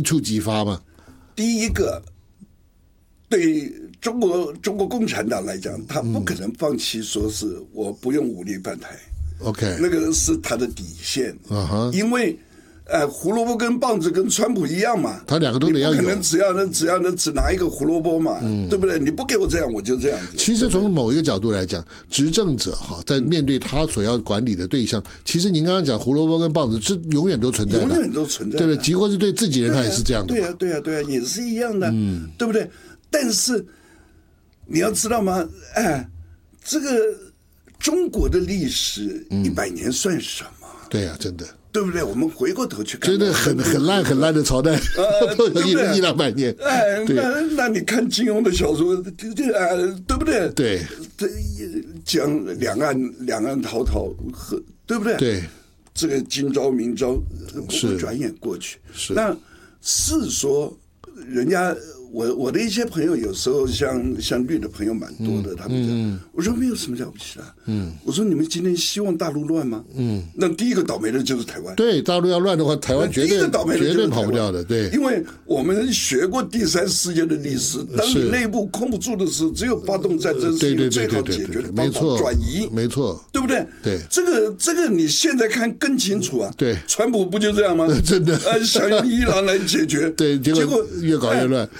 触即发吗？ 第一个，对中国共产党来讲，他不可能放弃说是我不用武力犯台。 OK， 那个是他的底线，因为胡萝卜跟棒子跟川普一样嘛， 他两个都得要有， 你不可能只拿一个胡萝卜嘛，对不对？你不给我这样，我就这样子。 其实从某一个角度来讲，执政者在面对他所要管理的对象，其实您刚刚讲胡萝卜跟棒子是永远都存在的， 永远都存在的， 对不对？即或是对自己人，他也是这样的。 对啊，也是一样的，对不对？但是你要知道吗？这个中国的历史100年算什么？ 对啊，真的。 对不对？我们回过头去看， 真的很烂的朝代，都有100-200年。 那你看金庸的小说，对不对？ 对， 讲两岸滔滔，对不对？ 对， 这个今朝明朝，不转眼过去。 是， 那是说人家。我的一些朋友有时候像绿的朋友蛮多的，他们讲，我说没有什么了不起的，我说你们今天希望大陆乱吗？那第一个倒霉的就是台湾。 对，大陆要乱的话，台湾绝对跑不掉的。对， 因为我们学过第三世界的历史，当你内部控不住的时候，只有发动战争是一个最好解决的方法，转移， 没错， 对不对？ 对， 这个你现在看更清楚啊。 对， 川普不就这样吗？ 真的， 想用伊朗来解决， 对，结果越搞越乱。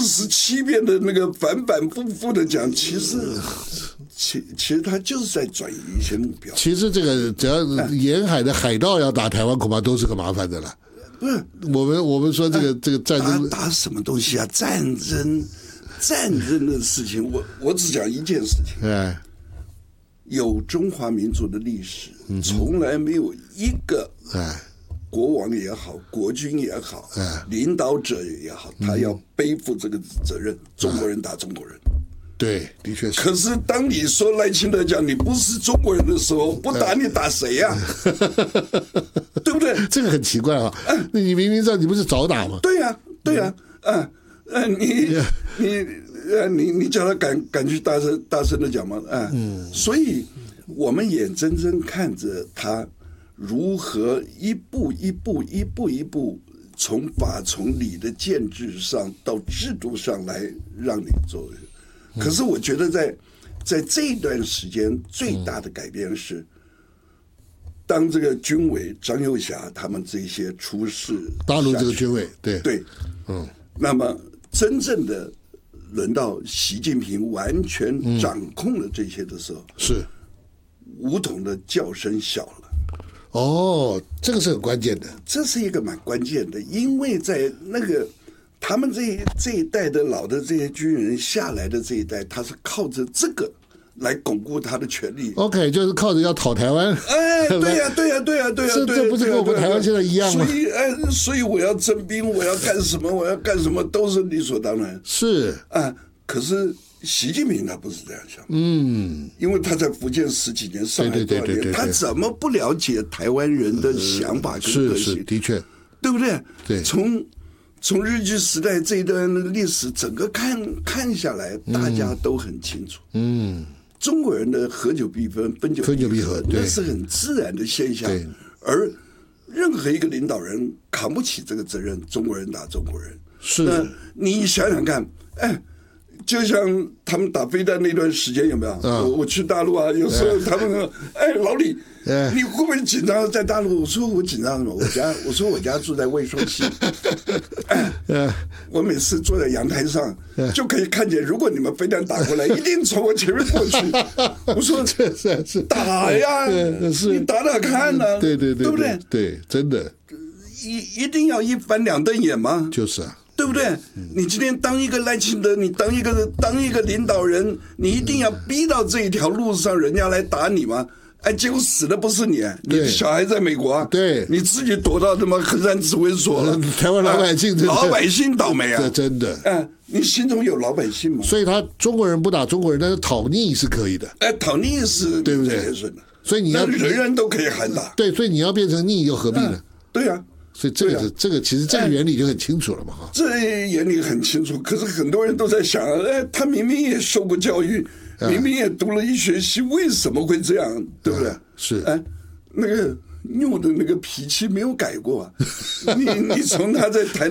47遍的那个反复的讲，其实他就是在转移一些目标。 其实这个只要沿海的海盗要打台湾，恐怕都是个麻烦的了。 不是， 我们说这个战争打什么东西啊？战争的事情，我只讲一件事情。有中华民族的历史，从来没有一个国王也好，国军也好，领导者也好，他要背负这个责任。中国人打中国人， 对，的确是。 可是当你说赖清德讲你不是中国人的时候，不打你打谁呀？对不对？ 这个很奇怪啊！你明明知道你不是早打吗？ 对呀，你叫他敢去大声的讲吗？所以我们眼睁睁看着他如何一步一步从法从理的建制上到制度上来让你做。可是我觉得在这一段时间最大的改变是，当这个军委张又侠他们这些出事， 大陆这个军委，对， 那么真正的轮到习近平完全掌控了这些的时候，是武统的叫声小了。 这个是很关键的， 这是一个蛮关键的，因为在那个他们这一代的老的这些军人下来的这一代，他是靠着这个来巩固他的权利。 OK， 就是靠着要讨台湾。 对呀， 这不是跟我们台湾现在一样吗？ 所以我要征兵，我要干什么，都是理所当然。 是可是习近平他不是这样想，因为他在福建10几年，上海多少年，他怎么不了解台湾人的想法跟个性？ 是的确， 对不对？ 对， 从日据时代这一段历史整个看下来，大家都很清楚。中国人的合久必分，分久必合，那是很自然的现象。而任何一个领导人扛不起这个责任，中国人打中国人。 是， 那你想想看，就像他们打飞弹那段时间有没有？我去大陆啊，有时候他们说：“老李，你会不会紧张？在大陆？”我说：“我紧张什么？我家住在卫双溪，我每次坐在阳台上就可以看见，如果你们飞弹打过来，一定从我前面过去。”我说：“是打呀，你打看呢？对不对？ 对，真的， 一定要一翻两瞪眼吗？ 就是啊。” 对不对？你今天当一个赖清德，你当一个领导人，你一定要逼到这一条路上，人家来打你吗？结果死的不是你，你的小孩在美国， 对， 你自己躲到他妈衡山指挥所了。 台湾老百姓， 老百姓倒霉啊！ 这真的， 你心中有老百姓吗？ 所以中国人不打中国人，但是讨逆是可以的。 讨逆是， 对不对？所以你要人人都可以喊打。 对，所以你要变成逆又何必呢？ 对呀。 所以这个其实这个原理就很清楚了嘛， 这原理很清楚，可是很多人都在想，他明明也受过教育，明明也读了医学系，为什么会这样？对不对？ 是， 那个拗的那个脾气没有改过，你从他在台。